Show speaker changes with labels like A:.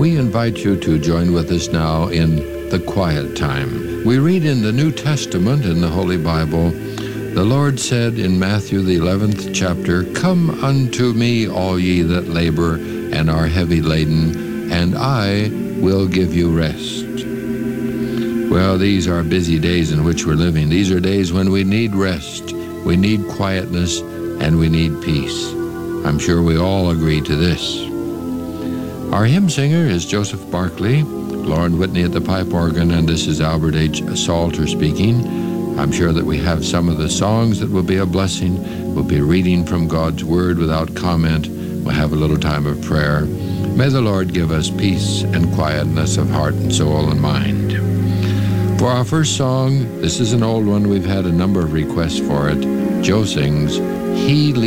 A: we invite you to join with us now in the quiet time. We read in the New Testament in the Holy Bible, the Lord said in Matthew the 11th chapter, "Come unto me, all ye that labor and are heavy laden, and I will give you rest." Well, these are busy days in which we're living. These are days when we need rest, we need quietness, and we need peace. I'm sure we all agree to this. Our hymn singer is Joseph Barkley, Lauren Whitney at the pipe organ, and this is Albert H. Salter speaking. I'm sure that we have some of the songs that will be a blessing. We'll be reading from God's Word without comment. We'll have a little time of prayer. May the Lord give us peace and quietness of heart and soul and mind. For our first song, this is an old one. We've had a number of requests for it. Joe sings, "He